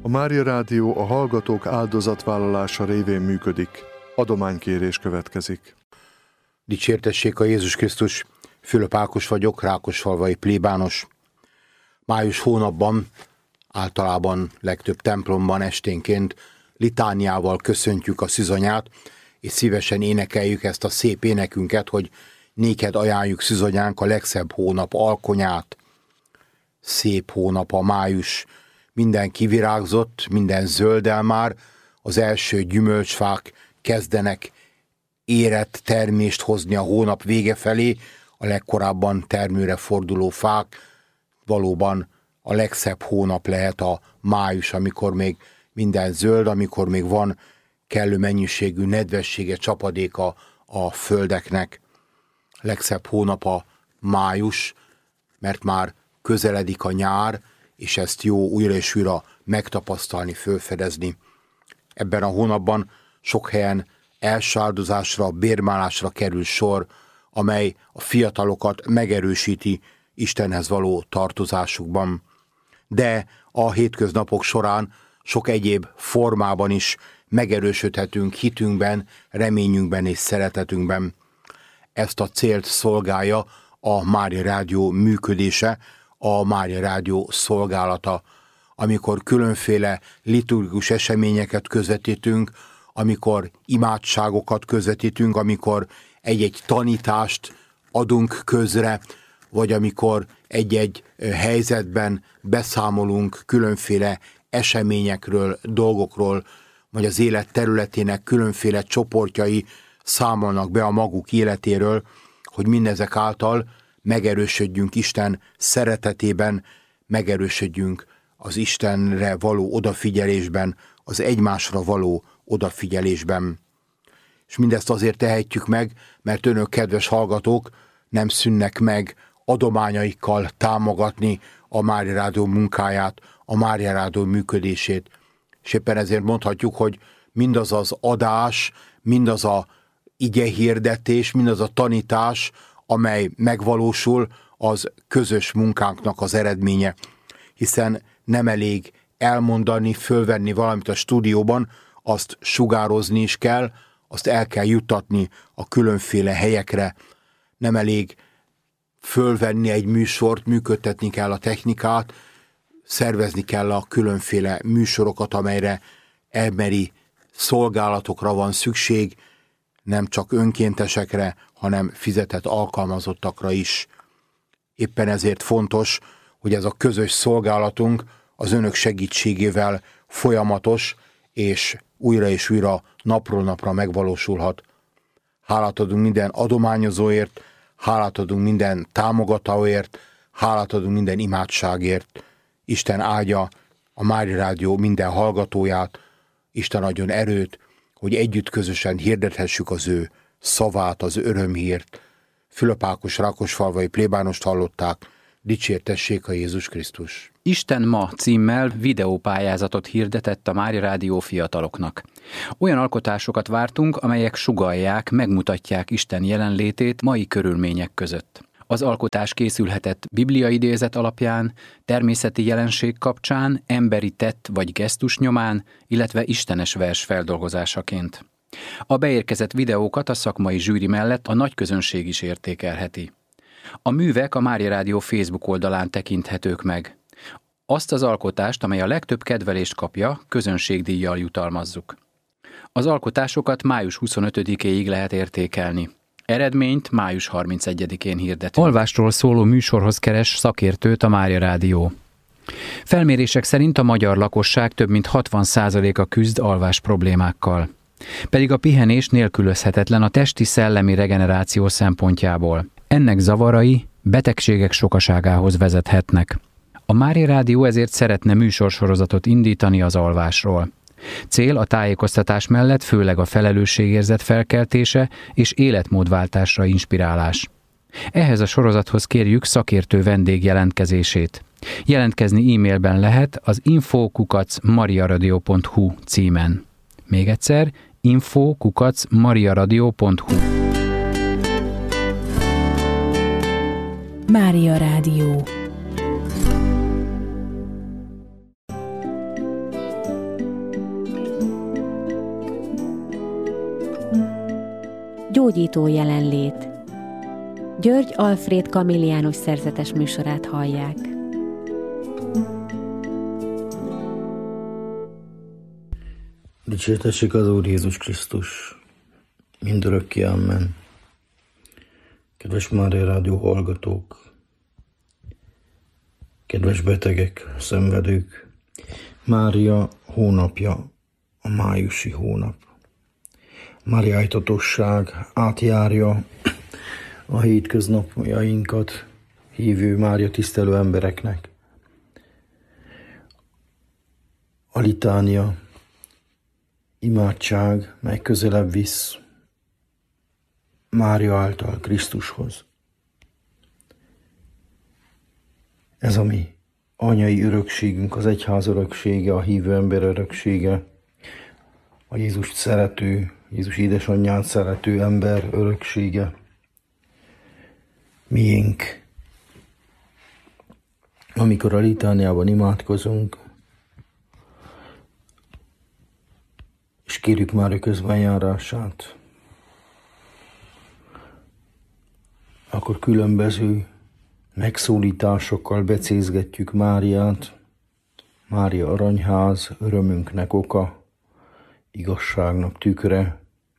A Mária Rádió a hallgatók áldozatvállalása révén működik. Adománykérés következik. Dicsértessék a Jézus Krisztus! Fülöp Ákos vagyok, rákosfalvai plébános. Május hónapban, általában legtöbb templomban esténként litániával köszöntjük a szűzanyát, és szívesen énekeljük ezt a szép énekünket, hogy néked ajánljuk szűzanyánk a legszebb hónap alkonyát. Szép hónap a május, minden kivirágzott, minden zöldel már, az első gyümölcsfák kezdenek érett termést hozni a hónap vége felé, a legkorábban termőre forduló fák. Valóban a legszebb hónap lehet a május, amikor még minden zöld, amikor még van kellő mennyiségű nedvessége, csapadéka a földeknek. Legszebb hónap a május, mert már közeledik a nyár, és ezt jó újra és újra megtapasztalni, felfedezni. Ebben a hónapban sok helyen elsárdozásra, bérmálásra kerül sor, amely a fiatalokat megerősíti Istenhez való tartozásukban. De a hétköznapok során sok egyéb formában is megerősödhetünk hitünkben, reményünkben és szeretetünkben. Ezt a célt szolgálja a Mária Rádió működése, a Mária Rádió szolgálata, amikor különféle liturgikus eseményeket közvetítünk, amikor imádságokat közvetítünk, amikor egy-egy tanítást adunk közre, vagy amikor egy-egy helyzetben beszámolunk különféle eseményekről, dolgokról, vagy az élet területének különféle csoportjai számolnak be a maguk életéről, hogy mindezek által megerősödjünk Isten szeretetében, megerősödjünk az Istenre való odafigyelésben, az egymásra való odafigyelésben. És mindezt azért tehetjük meg, mert önök, kedves hallgatók, nem szűnnek meg adományaikkal támogatni a Mária Rádió munkáját, a Mária Rádió működését. És éppen ezért mondhatjuk, hogy mindaz az adás, mindaz a igehirdetés, mindaz a tanítás, amely megvalósul, az közös munkánknak az eredménye. Hiszen nem elég elmondani, fölvenni valamit a stúdióban, azt sugározni is kell, azt el kell juttatni a különféle helyekre. Nem elég fölvenni egy műsort, működtetni kell a technikát, szervezni kell a különféle műsorokat, amelyre emberi szolgálatokra van szükség, nem csak önkéntesekre, hanem fizetett alkalmazottakra is. Éppen ezért fontos, hogy ez a közös szolgálatunk az önök segítségével folyamatos, és újra napról napra megvalósulhat. Hálát adunk minden adományozóért, hálát adunk minden támogatóért, hálát adunk minden imádságért. Isten áldja a Mária Rádió minden hallgatóját, Isten adjon erőt, hogy együtt közösen hirdethessük az ő szavát, az örömhírt. Fülöp Ákos rákosfalvai plébánost hallották, dicsértessék a Jézus Krisztus. Isten ma címmel videópályázatot hirdetett a Mária Rádió fiataloknak. Olyan alkotásokat vártunk, amelyek sugallják, megmutatják Isten jelenlétét mai körülmények között. Az alkotás készülhetett bibliaidézet alapján, természeti jelenség kapcsán, emberi tett vagy gesztus nyomán, illetve istenes vers feldolgozásaként. A beérkezett videókat a szakmai zsűri mellett a nagy közönség is értékelheti. A művek a Mária Rádió Facebook oldalán tekinthetők meg. Azt az alkotást, amely a legtöbb kedvelést kapja, közönségdíjjal jutalmazzuk. Az alkotásokat május 25-éig lehet értékelni. Eredményt május 31-én hirdetünk. Alvásról szóló műsorhoz keres szakértőt a Mária Rádió. Felmérések szerint a magyar lakosság több mint 60%-a küzd alvás problémákkal. Pedig a pihenés nélkülözhetetlen a testi-szellemi regeneráció szempontjából. Ennek zavarai betegségek sokaságához vezethetnek. A Mária Rádió ezért szeretne műsorsorozatot indítani az alvásról. Cél a tájékoztatás mellett főleg a felelősségérzet felkeltése és életmódváltásra inspirálás. Ehhez a sorozathoz kérjük szakértő vendég jelentkezését. Jelentkezni e-mailben lehet az info@mariaradio.hu címen. Még egyszer, info@mariaradio.hu. Mária Rádió. gyógyító jelenlét. György Alfréd Kamilliánus szerzetes műsorát hallják. Dicsértessék az Úr Jézus Krisztus, mindörökké amen. Kedves Mária Rádió hallgatók, kedves betegek, szenvedők, Mária hónapja a májusi hónap. Mária ájtatosság átjárja a hétköznapjainkat hívő Mária tisztelő embereknek. A litánia, imádság, mely közelebb visz Mária által Krisztushoz. Ez a mi anyai örökségünk, az egyház öröksége, a hívő ember öröksége, a Jézust szerető, Jézus édesanyját szerető ember öröksége. Miénk, amikor a litániában imádkozunk, és kérjük Mária közbenjárását, akkor különböző megszólításokkal becézgetjük Máriát. Mária aranyház, örömünknek oka, igazságnak tükre.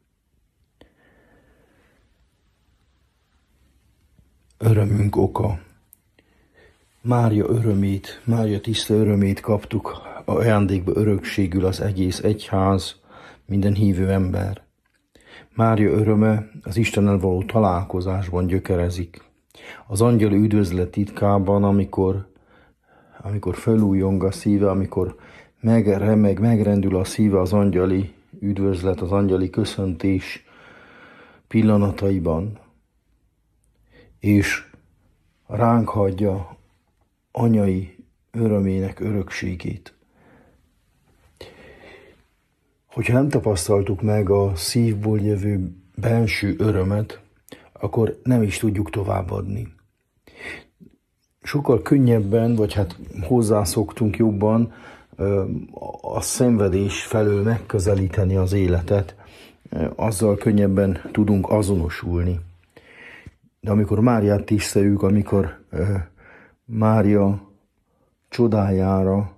Örömünk oka. Mária örömét, Mária tiszta örömét kaptuk ajándékba örökségül az egész egyház, minden hívő ember. Mária öröme az Istennel való találkozásban gyökerezik. Az angyali üdvözlet titkában, amikor fölújjong a szíve, amikor megremeg, megrendül a szíve az angyali üdvözlet, az angyali köszöntés pillanataiban, és ránk hagyja anyai örömének örökségét. Hogyha nem tapasztaltuk meg a szívból jövő belső örömet, akkor nem is tudjuk továbbadni. Sokkal könnyebben, vagy hát hozzászoktunk jobban a szenvedés felől megközelíteni az életet, azzal könnyebben tudunk azonosulni. De amikor Máriát tiszteljük, amikor Mária csodájára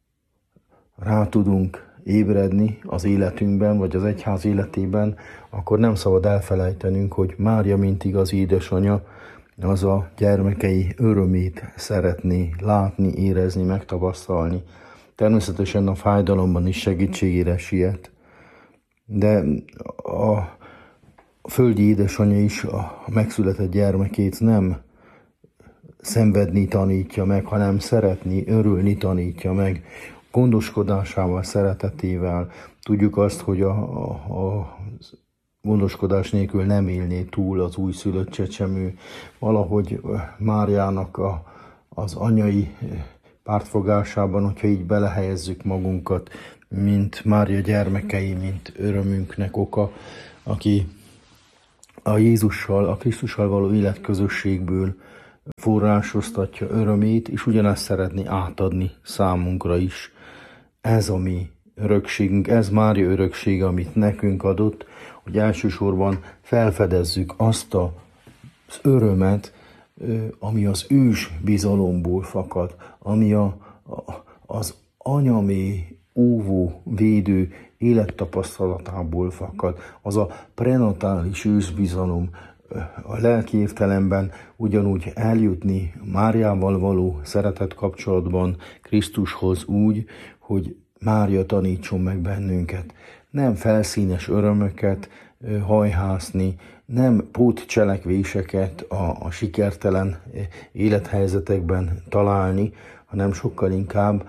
rá tudunk ébredni az életünkben, vagy az egyház életében, akkor nem szabad elfelejtenünk, hogy Mária, mint igazi édesanya, az a gyermekei örömét szeretné látni, érezni, megtapasztalni. Természetesen a fájdalomban is segítségére siet, de a földi édesanya is a megszületett gyermekét nem szenvedni tanítja meg, hanem szeretni, örülni tanítja meg, gondoskodásával, szeretetével. Tudjuk azt, hogy a gondoskodás nélkül nem élné túl az újszülött csecsemő. Valahogy Máriának az anyai pártfogásában, hogyha így belehelyezzük magunkat, mint Mária gyermekei, mint örömünknek oka, aki a Jézussal, a Krisztussal való életközösségből forrásoztatja örömét, és ugyanezt szeretné átadni számunkra is. Ez a mi örökségünk, ez Mária öröksége, amit nekünk adott, hogy elsősorban felfedezzük azt az örömet, ami az ős bizalomból fakad, ami az anyamé óvó, védő élettapasztalatából fakad, az a prenatális őszbizalom, a lelki értelemben ugyanúgy eljutni Máriával való szeretet kapcsolatban Krisztushoz úgy, hogy Mária tanítson meg bennünket. Nem felszínes örömöket hajhászni, nem pótcselekvéseket a sikertelen élethelyzetekben találni, hanem sokkal inkább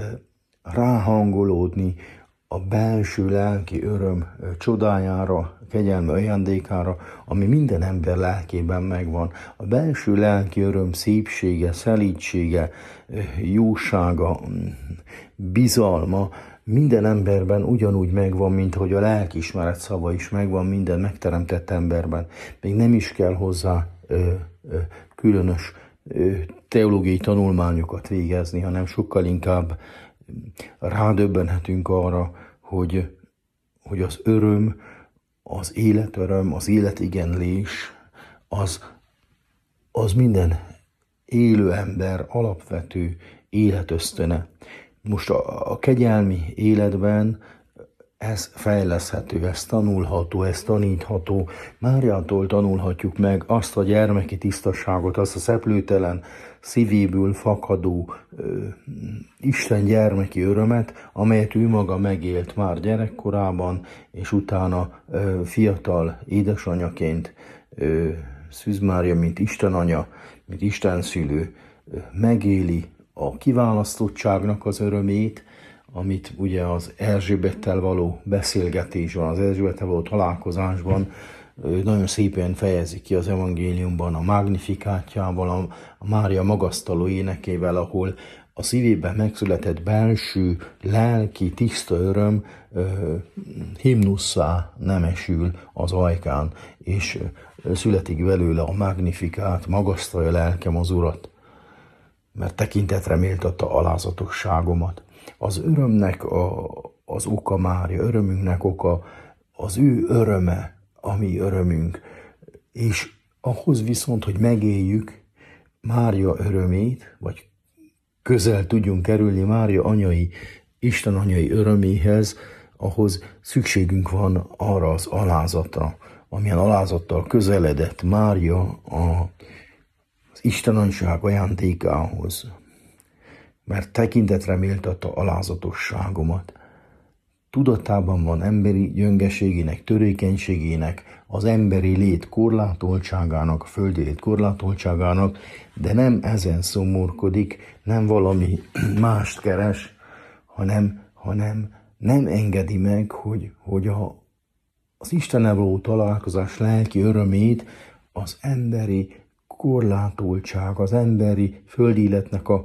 ráhangolódni a belső lelki öröm csodájára, kegyelme ajándékára, ami minden ember lelkében megvan. A belső lelki öröm szépsége, szelídsége, jósága, bizalma minden emberben ugyanúgy megvan, mint hogy a lelkiismeret szava is megvan minden megteremtett emberben. Még nem is kell hozzá különös teológiai tanulmányokat végezni, hanem sokkal inkább rádöbbenhetünk arra, hogy az öröm az életöröm, az életigenlés, az minden élő ember alapvető életösztöne. Most a kegyelmi életben ez fejleszthető, ez tanulható, ez tanítható. Máriától tanulhatjuk meg azt a gyermeki tisztaságot, azt a szeplőtelen szívéből fakadó Isten gyermeki örömet, amelyet ő maga megélt már gyerekkorában, és utána fiatal édesanyaként Szűz Mária, mint Isten anya, mint Isten szülő megéli a kiválasztottságnak az örömét, amit ugye az Erzsébettel való beszélgetésben, az Erzsébettel való találkozásban nagyon szépen fejezi ki az evangéliumban, a Magnifikátjával, a Mária magasztaló énekével, ahol a szívében megszületett belső, lelki, tiszta öröm himnusszá nemesül az ajkán, és születik belőle a Magnifikát, magasztalja lelkem az Urat, mert tekintetre méltatta alázatosságomat. Az örömnek az oka Mária, örömünknek oka az ő öröme, a mi örömünk. És ahhoz viszont, hogy megéljük Mária örömét, vagy közel tudjunk kerülni Mária anyai, Isten anyai öröméhez, ahhoz szükségünk van arra az alázatra, amilyen alázattal közeledett Mária az Isten anyság ajándékához, mert tekintetre méltatta alázatosságomat. Tudatában van emberi gyöngeségének, törékenységének, az emberi lét korlátoltságának, a földi lét korlátoltságának, de nem ezen szomorkodik, nem valami mást keres, hanem nem engedi meg, hogy az Istennel való találkozás lelki örömét az emberi korlátoltság, az emberi földi életnek a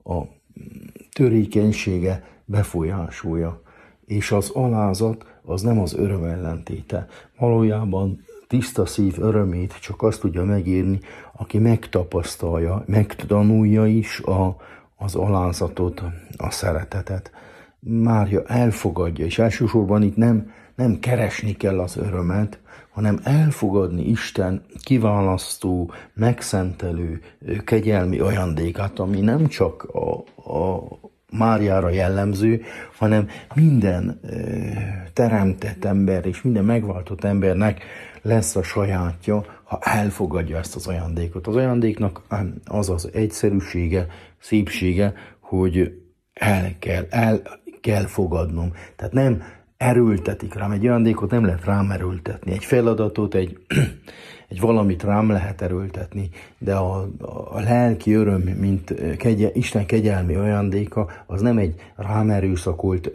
törékenysége befolyásolja. És az alázat az nem az öröm ellentéte. Valójában tiszta szív örömét csak azt tudja megírni, aki megtapasztalja, megtanulja is az alázatot, a szeretetet. Mária elfogadja, és elsősorban itt nem keresni kell az örömet, hanem elfogadni Isten kiválasztó, megszentelő, kegyelmi ajándékát, ami nem csak a Máriára jellemző, hanem minden teremtett ember és minden megváltott embernek lesz a sajátja, ha elfogadja ezt az ajándékot. Az ajándéknak az az egyszerűsége, szépsége, hogy el kell fogadnom. Tehát nem erőltetik rám, egy ajándékot nem lehet rám erőltetni, egy feladatot, egy valamit rám lehet erőltetni, de a lelki öröm, mint Isten kegyelmi ajándéka, az nem egy rám erőszakolt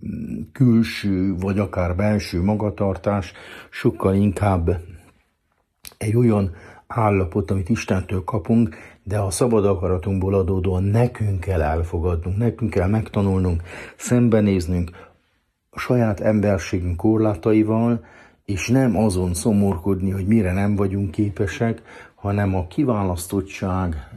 külső, vagy akár belső magatartás, sokkal inkább egy olyan állapot, amit Istentől kapunk, de a szabad akaratunkból adódóan nekünk kell elfogadnunk, nekünk kell megtanulnunk, szembenéznünk a saját emberségünk korlátaival, és nem azon szomorkodni, hogy mire nem vagyunk képesek, hanem a kiválasztottság